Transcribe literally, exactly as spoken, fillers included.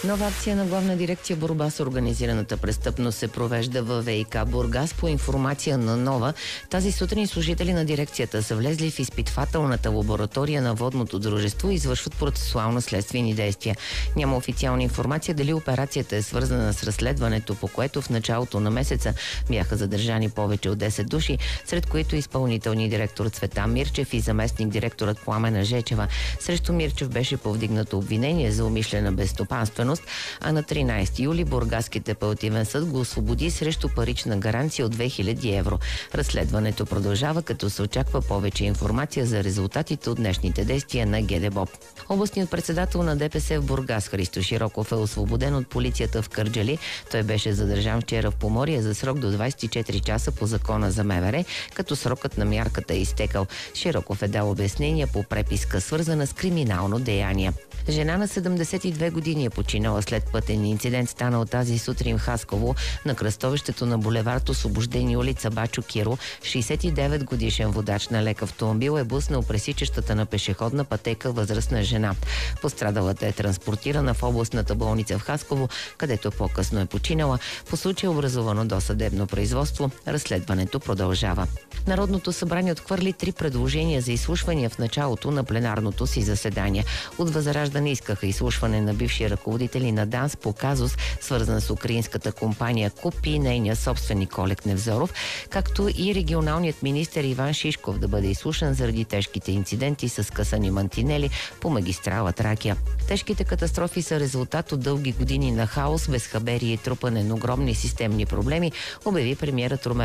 Нова акция на Главна дирекция борба с организираната престъпност се провежда във ВиК Бургас. По информация на Нова, тази сутрин служители на дирекцията са влезли в изпитвателната лаборатория на водното дружество и извършват процесуално-следствени действия. Няма официална информация дали операцията е свързана с разследването, по което в началото на месеца бяха задържани повече от десет души, сред които изпълнителният директор Цветан Мирчев и заместник директорът Пламена Жечева. Срещу Мирчев беше повдигнато обвинение за умишлена безстопанственост, а на тринайсети юли Бургаският апелативен съд го освободи срещу парична гаранция от две хиляди евро. Разследването продължава, като се очаква повече информация за резултатите от днешните действия на ГДБОП. Областният председател на ДПС в Бургас Христо Широков е освободен от полицията в Кърджали. Той беше задържан вчера в Поморие за срок до двайсет и четири часа по закона за МВР, като срокът на мярката е изтекал. Широков е дал обяснения по преписка, свързана с криминално деяние. Жена на седемдесет и две години е починала след пътен инцидент, станал тази сутрин в Хасково на кръстовището на булевард Освобождение, улица Бачо Киро. шейсет и девет годишен водач на лек автомобил е буснал пресичащата на пешеходна пътека възрастна жена. Пострадалата е транспортирана в областната болница в Хасково, където по-късно е починала. По случай е образовано досъдебно производство. Разследването продължава. Народното събрание отхвърли три предложения за изслушвания в началото на пленарното си заседание. От Възраждане искаха изслушване на бивши ръководители на ДАНС по казус, свързан с украинската компания КУП и нейния собственик Олег Невзоров, както и регионалният министър Иван Шишков да бъде изслушан заради тежките инциденти с скъсани мантинели по магистрала Тракия. Тежките катастрофи са резултат от дълги години на хаос, безхаберие и трупане на огромни системни проблеми, обяви премиерът Румен